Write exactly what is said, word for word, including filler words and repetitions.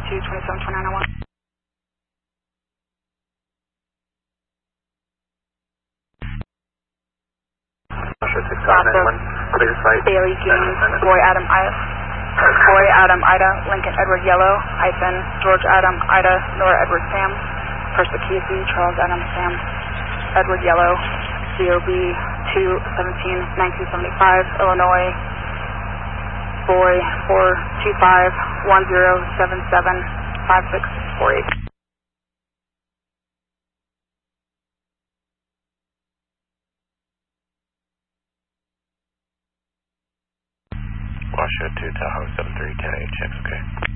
two twenty-seven twenty-nine oh one. six five nine one, clear site. Bailey James, Boy Adam Ida, Boy Adam Ida, Lincoln Edward Yellow, hyphen, George Adam Ida, Nora Edward Sam, Perspicacy, Charles Adam Sam, Edward Yellow, C O B two seventeen nineteen seventy-five, Illinois, Boy four two five one zero seven seven five six four eight. Washoe two Tahoe seven three ten eight, checks, okay.